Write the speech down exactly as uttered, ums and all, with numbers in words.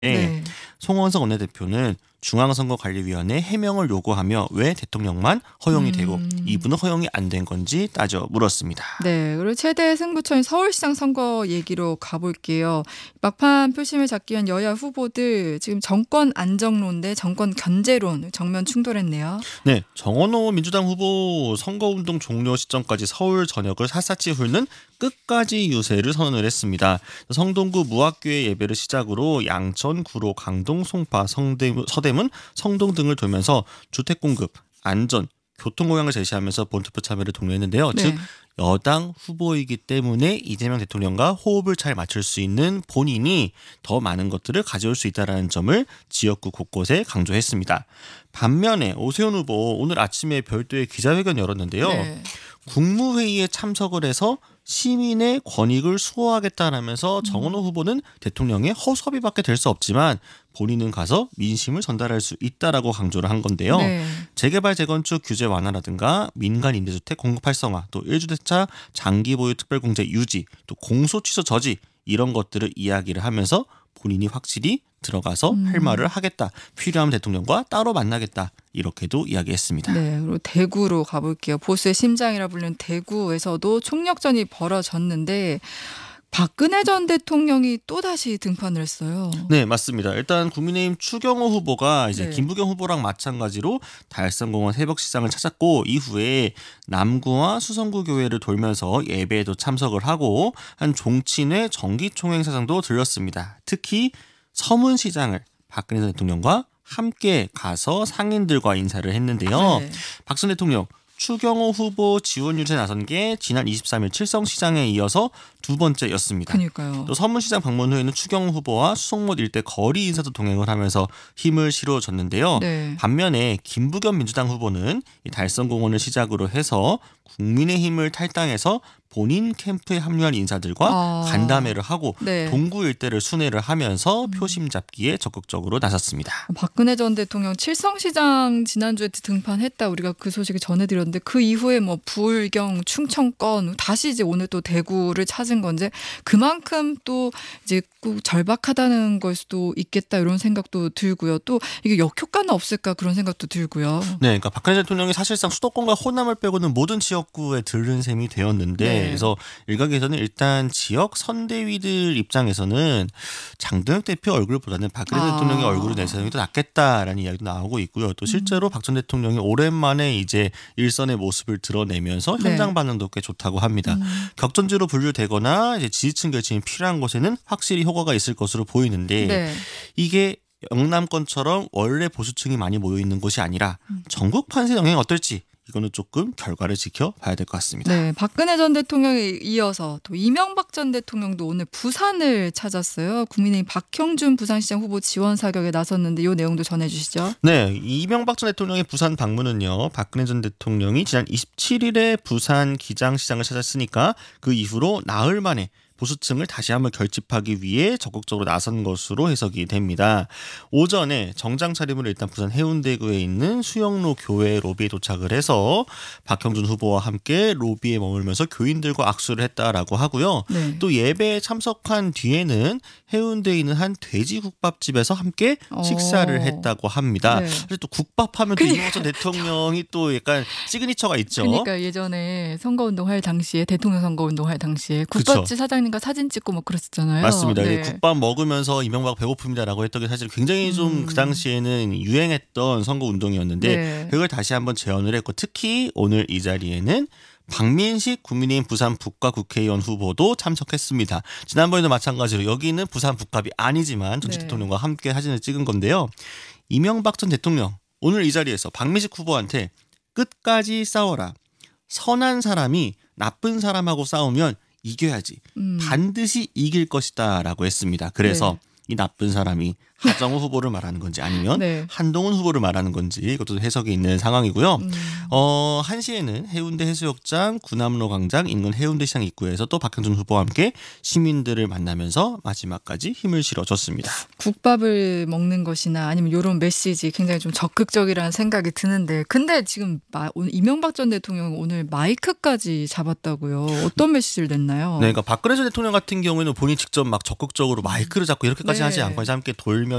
네. 송원석 원내대표는 중앙선거관리위원회 해명을 요구하며 왜 대통령만 허용이 되고 음. 이 부는 허용이 안 된 건지 따져 물었습니다. 네, 그리고 최대 승부처인 서울시장 선거 얘기로 가볼게요. 막판 표심을 잡기 위한 여야 후보들 지금 정권 안정론 대 정권 견제론 정면 충돌했네요. 네, 정원호 민주당 후보 선거운동 종료 시점까지 서울 전역을 샅샅이 훑는 끝까지 유세를 선언을 했습니다. 성동구 무학교회 예배를 시작으로 양천, 구로, 강동, 송파, 성대문, 서대문, 성동 등을 돌면서 주택 공급, 안전, 교통 공약을 제시하면서 본투표 참여를 독려했는데요. 네. 즉 여당 후보이기 때문에 이재명 대통령과 호흡을 잘 맞출 수 있는 본인이 더 많은 것들을 가져올 수 있다는 점을 지역구 곳곳에 강조했습니다. 반면에 오세훈 후보 오늘 아침에 별도의 기자회견 열었는데요. 네. 국무회의에 참석을 해서 시민의 권익을 수호하겠다라면서 정원호 후보는 대통령의 허수아비밖에 될 수 없지만 본인은 가서 민심을 전달할 수 있다라고 강조를 한 건데요. 네. 재개발 재건축 규제 완화라든가 민간 임대주택 공급 활성화, 또 일 주택자 장기 보유 특별공제 유지, 또 공소 취소 저지 이런 것들을 이야기를 하면서 본인이 확실히 들어가서 음. 할 말을 하겠다. 필요하면 대통령과 따로 만나겠다. 이렇게도 이야기했습니다. 네, 그리고 대구로 가볼게요. 보수의 심장이라 불리는 대구에서도 총력전이 벌어졌는데 박근혜 전 대통령이 또다시 등판을 했어요. 네, 맞습니다. 일단 국민의힘 추경호 후보가 이제 네. 김부겸 후보랑 마찬가지로 달성공원 새벽시장을 찾았고 이후에 남구와 수성구 교회를 돌면서 예배에도 참석을 하고 한 종친회 정기총회행사장도 들렸습니다. 특히 서문시장을 박근혜 전 대통령과 함께 가서 상인들과 인사를 했는데요. 네. 박 전 대통령 추경호 후보 지원 유세에 나선 게 지난 이십삼 일 칠성시장에 이어서 두 번째였습니다. 그러니까요. 또 서문시장 방문 후에는 추경호 후보와 수송못 일대 거리 인사도 동행을 하면서 힘을 실어줬는데요. 네. 반면에 김부겸 민주당 후보는 이 달성공원을 시작으로 해서 국민의힘을 탈당해서 본인 캠프에 합류한 인사들과 아. 간담회를 하고 네. 동구 일대를 순회를 하면서 표심 잡기에 적극적으로 나섰습니다. 박근혜 전 대통령 칠성시장 지난주에 등판했다 우리가 그 소식을 전해드렸는데 그 이후에 뭐 부울경, 충청권 다시 이제 오늘 또 대구를 찾은 건지 그만큼 또 이제 꼭 절박하다는 걸 수도 있겠다 이런 생각도 들고요. 또 이게 역효과는 없을까 그런 생각도 들고요. 네, 그러니까 박근혜 대통령이 사실상 수도권과 호남을 빼고는 모든 지역구에 들른 셈이 되었는데 네. 그래서 일각에서는 일단 지역 선대위들 입장에서는 장동혁 대표 얼굴보다는 박근혜 아. 대통령의 얼굴을 내세우는 게 더 낫겠다라는 이야기도 나오고 있고요. 또 실제로 박 전 대통령이 오랜만에 이제 일선의 모습을 드러내면서 네. 현장 반응도 꽤 좋다고 합니다. 음. 격전지로 분류되거나 이제 지지층 결집이 필요한 곳에는 확실히 효과가 있을 것으로 보이는데 네. 이게 영남권처럼 원래 보수층이 많이 모여 있는 곳이 아니라 전국 판세 영향이 어떨지 이거는 조금 결과를 지켜봐야 될 것 같습니다. 네, 박근혜 전 대통령에 이어서 또 이명박 전 대통령도 오늘 부산을 찾았어요. 국민의힘 박형준 부산시장 후보 지원 사격에 나섰는데 이 내용도 전해주시죠. 네, 이명박 전 대통령의 부산 방문은요. 박근혜 전 대통령이 지난 이십칠 일에 부산 기장시장을 찾았으니까 그 이후로 나흘 만에 보수층을 다시 한번 결집하기 위해 적극적으로 나선 것으로 해석이 됩니다. 오전에 정장 차림으로 일단 부산 해운대구에 있는 수영로 교회 로비에 도착을 해서 박형준 후보와 함께 로비에 머물면서 교인들과 악수를 했다라고 하고요. 네. 또 예배에 참석한 뒤에는 해운대에 있는 한 돼지국밥집에서 함께 어. 식사를 했다고 합니다. 네. 사실 또 국밥하면 또 이명박 전 대통령이 또 약간 시그니처가 있죠. 그러니까 예전에 선거운동 할 당시에 대통령 선거운동 할 당시에 국밥집 그쵸. 사장님과 사진 찍고 뭐 그랬었잖아요. 맞습니다. 네. 국밥 먹으면서 이명박 배고픕니다라고 했던 게 사실 굉장히 좀 그 음. 당시에는 유행했던 선거 운동이었는데 네. 그걸 다시 한번 재현을 했고 특히 오늘 이 자리에는 박민식 국민의힘 부산 북과 국회의원 후보도 참석했습니다. 지난번에도 마찬가지로 여기는 부산 북갑이 아니지만 전 네. 대통령과 함께 사진을 찍은 건데요. 이명박 전 대통령 오늘 이 자리에서 박민식 후보한테 끝까지 싸워라. 선한 사람이 나쁜 사람하고 싸우면 이겨야지. 음. 반드시 이길 것이다 라고 했습니다. 그래서 네. 이 나쁜 사람이 하정우 후보를 말하는 건지 아니면 네. 한동훈 후보를 말하는 건지 이것도 해석이 있는 상황이고요. 음. 어, 한 시에는 해운대 해수욕장, 구남로 광장, 인근 해운대시장 입구에서 또 박형준 후보와 함께 시민들을 만나면서 마지막까지 힘을 실어줬습니다. 국밥을 먹는 것이나 아니면 이런 메시지 굉장히 좀 적극적이라는 생각이 드는데 근데 지금 마, 오늘 이명박 전 대통령 오늘 마이크까지 잡았다고요. 어떤 메시지를 냈나요? 네, 그러니까 박근혜 전 대통령 같은 경우에는 본인이 직접 막 적극적으로 마이크를 잡고 이렇게까지 네. 하지 네. 않고 이제 함께 돌면